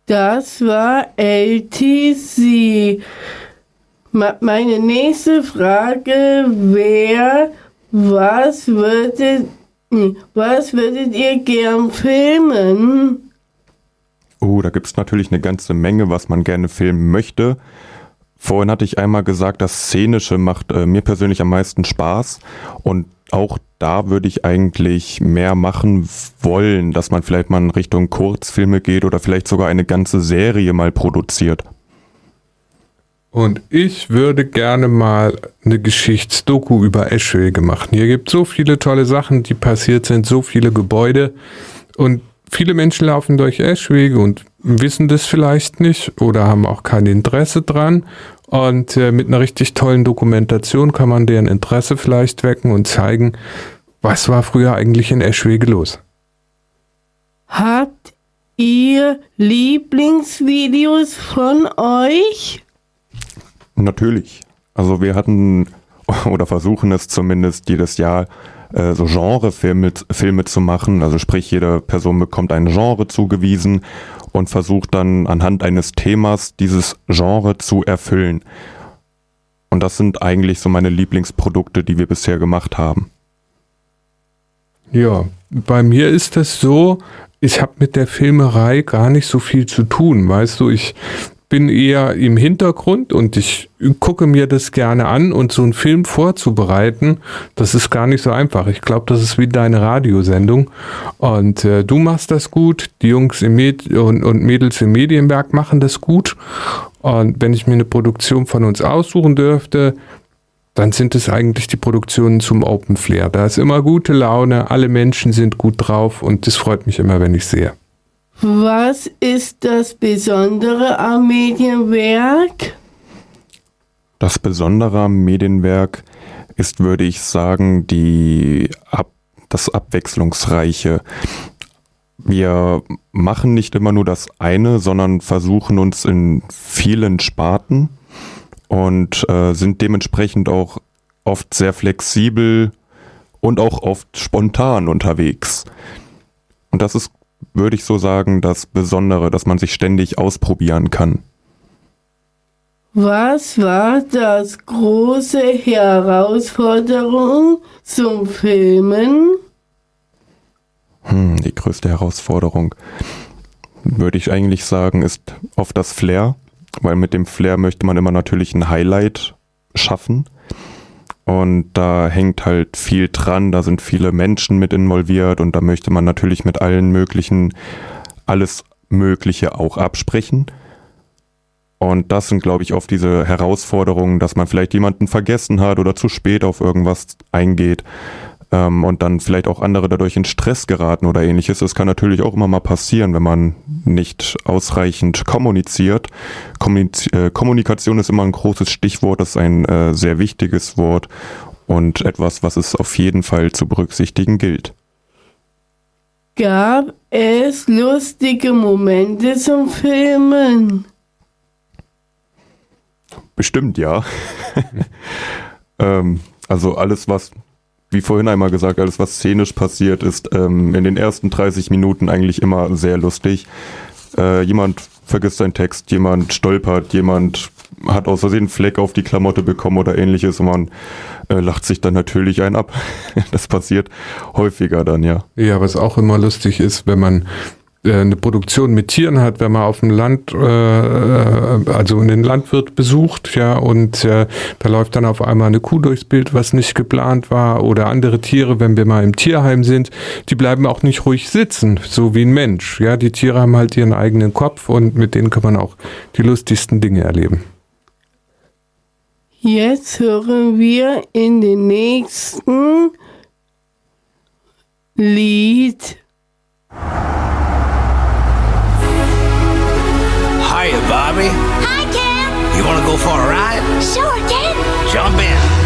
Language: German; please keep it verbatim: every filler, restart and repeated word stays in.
Das war L T C. Meine nächste Frage wäre, was würdet, was würdet ihr gern filmen? Oh, da gibt es natürlich eine ganze Menge, was man gerne filmen möchte. Vorhin hatte ich einmal gesagt, das Szenische macht äh, mir persönlich am meisten Spaß. Und auch da würde ich eigentlich mehr machen wollen, dass man vielleicht mal in Richtung Kurzfilme geht oder vielleicht sogar eine ganze Serie mal produziert. Und ich würde gerne mal eine Geschichtsdoku über Eschwege machen. Hier gibt es so viele tolle Sachen, die passiert sind, so viele Gebäude. Und viele Menschen laufen durch Eschwege und wissen das vielleicht nicht oder haben auch kein Interesse dran. Und äh, mit einer richtig tollen Dokumentation kann man deren Interesse vielleicht wecken und zeigen, was war früher eigentlich in Eschwege los. Habt ihr Lieblingsvideos von euch? Natürlich. Also wir hatten oder versuchen es zumindest jedes Jahr äh, so Genrefilme Filme zu machen. Also sprich, jede Person bekommt ein Genre zugewiesen und versucht dann anhand eines Themas dieses Genre zu erfüllen. Und das sind eigentlich so meine Lieblingsprodukte, die wir bisher gemacht haben. Ja, bei mir ist es so, ich habe mit der Filmerei gar nicht so viel zu tun. Weißt du, ich bin eher im Hintergrund und ich gucke mir das gerne an und so einen Film vorzubereiten, das ist gar nicht so einfach. Ich glaube, das ist wie deine Radiosendung und äh, du machst das gut, die Jungs im Med- und, und Mädels im Medienwerk machen das gut und wenn ich mir eine Produktion von uns aussuchen dürfte, dann sind es eigentlich die Produktionen zum Open Flair. Da ist immer gute Laune, alle Menschen sind gut drauf und das freut mich immer, wenn ich sehe. Was ist das Besondere am Medienwerk? Das Besondere am Medienwerk ist, würde ich sagen, die Ab- das Abwechslungsreiche. Wir machen nicht immer nur das eine, sondern versuchen uns in vielen Sparten und äh, sind dementsprechend auch oft sehr flexibel und auch oft spontan unterwegs. Und das ist, würde ich so sagen, das Besondere, dass man sich ständig ausprobieren kann. Was war das große Herausforderung zum Filmen? Hm, die größte Herausforderung, würde ich eigentlich sagen, ist oft das Flair, weil mit dem Flair möchte man immer natürlich ein Highlight schaffen. Und da hängt halt viel dran, da sind viele Menschen mit involviert und da möchte man natürlich mit allen möglichen, alles Mögliche auch absprechen. Und das sind, glaube ich, oft diese Herausforderungen, dass man vielleicht jemanden vergessen hat oder zu spät auf irgendwas eingeht ähm, und dann vielleicht auch andere dadurch in Stress geraten oder ähnliches. Das kann natürlich auch immer mal passieren, wenn man nicht ausreichend kommuniziert. Kommuniz- äh, Kommunikation ist immer ein großes Stichwort, das ist ein äh, sehr wichtiges Wort und etwas, was es auf jeden Fall zu berücksichtigen gilt. Gab es lustige Momente zum Filmen? Bestimmt, ja. ähm, also alles, was, wie vorhin einmal gesagt, alles, was szenisch passiert, ist ähm, in den ersten dreißig Minuten eigentlich immer sehr lustig. Äh, jemand vergisst seinen Text, jemand stolpert, jemand hat aus Versehen einen Fleck auf die Klamotte bekommen oder ähnliches und man äh, lacht sich dann natürlich einen ab. Das passiert häufiger dann, ja. Ja, was auch immer lustig ist, wenn man eine Produktion mit Tieren hat, wenn man auf dem Land, äh, also einen Landwirt besucht, ja, und äh, da läuft dann auf einmal eine Kuh durchs Bild, was nicht geplant war, oder andere Tiere, wenn wir mal im Tierheim sind, die bleiben auch nicht ruhig sitzen, so wie ein Mensch, ja, die Tiere haben halt ihren eigenen Kopf und mit denen kann man auch die lustigsten Dinge erleben. Jetzt hören wir in den nächsten Lied. Hiya, Bobby. Hi, Ken. You want to go for a ride? Sure, Ken. Jump in.